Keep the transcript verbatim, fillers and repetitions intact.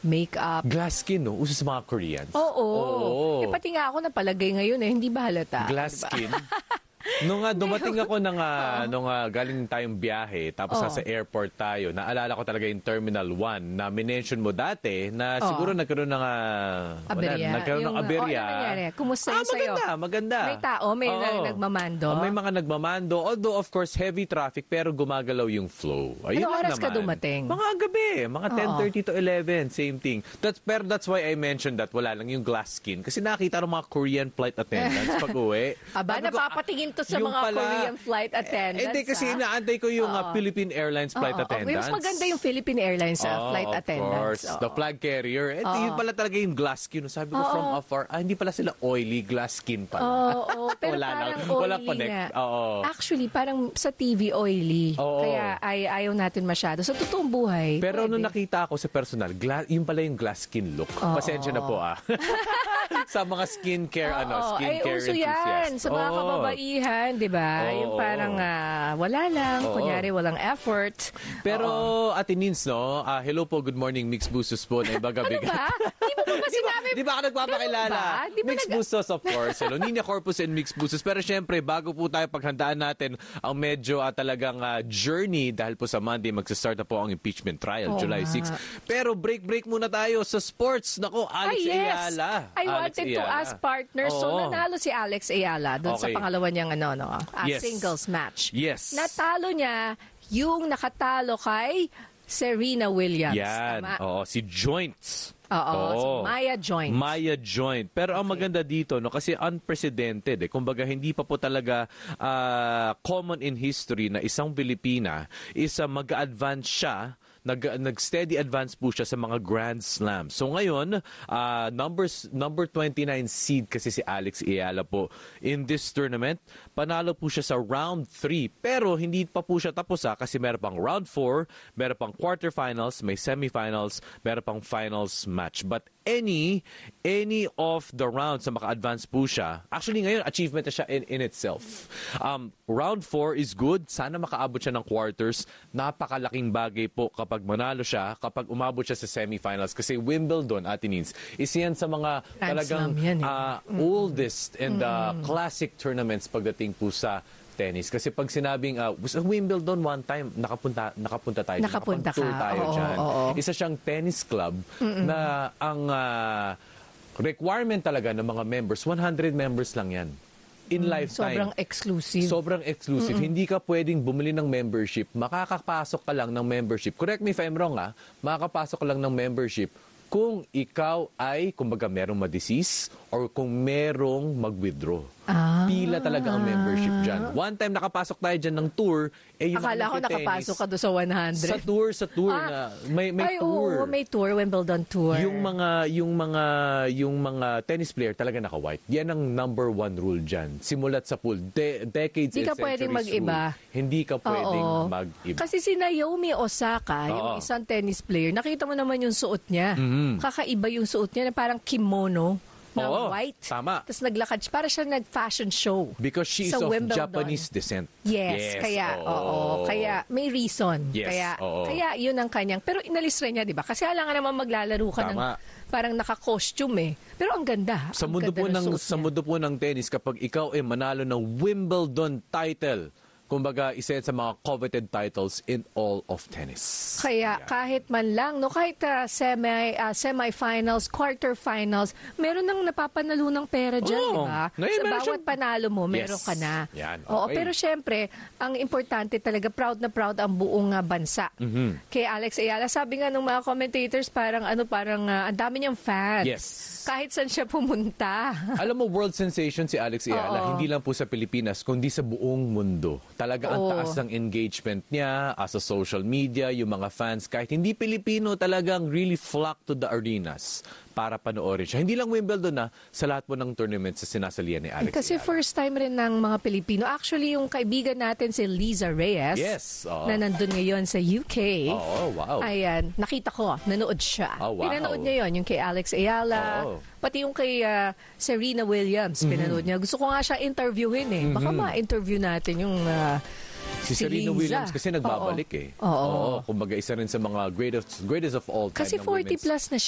makeup. Glass skin, no? Uso sa mga Koreans. Oo. Oo. Eh, pati nga ako napalagay ngayon eh, hindi ba halata? Glass diba? skin? Nung uh, dumating ako ng, uh, nung uh, galing tayong biyahe, tapos Oh. sa airport tayo, naalala ko talaga yung Terminal one na minention mo dati na Oh. siguro nagkaroon ng uh, Aberya. Wala, nagkaroon ng Yung- aberya. oh, ano nangyari? Kumusta ah, yun sa'yo? maganda, maganda. May tao, may Oo. na- nagmamando? Oh, may mga nagmamando. Although, of course, heavy traffic, pero gumagalaw yung flow. Ayun Anong lang oras ka naman. dumating? Mga gabi. Mga Oo. ten thirty to eleven. Same thing. That's, pero that's why I mentioned that wala lang yung glass skin. Kasi nakita ng mga Korean flight attendants pag uwi. Aba, Sabi ko, napapatingin to sa yung mga pala- Korean flight attendants. Eh, hindi, kasi ah. inaantay ko yung uh, Oo. Philippine Airlines flight Oo, attendants. okay. Mas maganda yung Philippine Airlines uh, Oh, flight of attendants. course. Oo. The flag carrier. Eh, Oo. yun pala talaga yung glass skin. Sabi ko Oo. from afar, ah, hindi pala sila oily, glass skin pala. Oo, oo. Pero Wala parang lang. oily Wala connect. nga. Oo. Actually, parang sa T V oily. Oo. Kaya ay, ayaw natin masyado. Sa totoong buhay, Pero pwede. nung nakita ako sa personal, gla- yung pala yung glass skin look. Oo. Pasensya na po ah. sa mga skincare, ano, Oo, skincare ay, uso yan enthusiasts. sa mga Oo. kababaihan, di ba? Oo. Yung parang ah, wala lang, Oo. kunyari walang effort. Pero, Oo. Ate Nins, no? Ah, hello po, good morning, Mix Busos po. Na ibaga Ano bigat. ba? Di mo pa ba sinabi? Di ba ako nagpapakilala? Ganun ba? Di ba Mix nag- Bustos, of course. Hello, Nina Corpus and Mix Bustos. Pero syempre, bago po tayo paghandaan natin ang medyo ah, talagang ah, journey dahil po sa Monday, magsastart na po ang impeachment trial, Oo July nga. sixth. Pero break-break muna tayo sa sports. Nako, Alex Ay, yes. Ayala. I Alex wanted to Ayala. ask partners. So, Oo. nanalo si Alex Ayala doon sa Okay. pangalawa niyang ano, no, ah, Yes. singles match. Yes. Natalo niya yung nakatalo kay Serena Williams. Yan. Tama? Oo, si Joints. Oo, si Oo. Maya Joint. Maya Joint. Pero ang maganda dito, no, kasi unprecedented. Eh. Kumbaga, hindi pa po talaga ah, common in history na isang Pilipina is uh, mag-advance siya, nag, nag-steady advance po siya sa mga Grand Slam. So ngayon, ah, numbers, number twenty-nine seed kasi si Alex Ayala po in this tournament. Panalo po siya sa round three. Pero hindi pa po siya tapos ha, kasi meron pang round four, meron pang quarterfinals, may semifinals, meron pang finals match. But any any of the rounds na maka-advance po siya, actually ngayon, achievement na siya in, in itself. Um, round four is good. Sana makaabot siya ng quarters. Napakalaking bagay po kapag manalo siya, kapag umabot siya sa semifinals. Kasi Wimbledon, Ate Nins, isa yan sa mga Grand talagang Slam yan eh. ah, oldest and uh, classic tournaments pagdating po sa tennis. Kasi pag sinabing uh, sa Wimbledon one time, nakapunta nakapunta tayo. dyan, Nakapunta ka. nakapag-tour tayo Oo, dyan. oo. Isa siyang tennis club na ang ah, requirement talaga ng mga members, one hundred members lang yan. In lifetime. Sobrang exclusive. Sobrang exclusive. Hindi ka pwedeng bumili ng membership. Makakapasok ka lang ng membership. Correct me if I'm wrong, ah. Makakapasok ka lang ng membership kung ikaw ay, kumbaga, merong ma-disease or kung merong mag-withdraw. Ah. Pila talaga ang membership dyan. One time nakapasok tayo dyan ng tour, eh yung Akala ko mga nakapasok ka tennis- doon sa one hundred. Sa tour, sa tour Ah. na may may Ay, tour. oo, may tour, Wimbledon tour. Yung mga yung mga yung mga tennis player talaga naka-white. Yan ang number one rule diyan. Simulat sa pool, de- decades Hindi and ka pwedeng centuries mag-iba. rule. Hindi ka pwedeng Oo. mag-iba. Kasi si Naomi Osaka, yung Oo. isang tennis player, nakita mo naman yung suot niya. Mhm. Kakaiba yung suot niya na parang kimono na Oo, white. tama. Tapos naglakad siya. Para siya nag-fashion show. Because she is sa of Wimbledon. Japanese descent. Yes, kaya, oo. Kaya may reason. Yes, kaya, oo. kaya yun ang kanyang. Pero inalis rin niya, di ba? Kasi alam nga naman maglalaro ka ng Tama. parang naka-costume eh. Pero ang ganda. Sa ang mundo ganda po ng suot sa niya. mundo po ng tennis, kapag ikaw ay manalo ng Wimbledon title, kumbaga isa yan sa mga coveted titles in all of tennis. Kaya Yan. kahit man lang, no, kahit uh, semi, uh, semifinals, quarterfinals, meron nang napapanalo ng pera dyan, Oo. di ba? Ngayon, Sa meron bawat siyang- panalo mo, meron Yes. ka na. Yan, Oo, okay. pero syempre, ang importante talaga, proud na proud ang buong uh, bansa. Mhm. Kay Alex Ayala, sabi nga ng mga commentators, parang ano, parang uh, ang dami niyang fans. Yes. Kahit saan siya pumunta. Alam mo, world sensation si Alex Ayala, Oo. hindi lang po sa Pilipinas, kundi sa buong mundo. Talaga ang Oo. taas ng engagement niya uh, sa social media, yung mga fans, kahit hindi Pilipino, talagang really flock to the arenas para panoorin siya. Hindi lang Wimbledon na, sa lahat po ng tournaments sa sinasalihan ni Alex Kasi Ayala. first time rin ng mga Pilipino. Actually, yung kaibigan natin si Liza Reyes, Yes, oo. na nandun ngayon sa U K. Oo, wow. Ayan, nakita ko, nanood siya. Oh, wow. Pinanood niya yon yung kay Alex Ayala, Oo. pati yung kay ah, Serena Williams, pinanood niya. Gusto ko nga siya interviewin eh. Baka ma-interview natin yung ah, Si si Serena Liza. Williams kasi nagbabalik Oo. eh. Oo. Kumbaga isa rin sa mga greatest greatest of all time Kasi ng forty women's plus na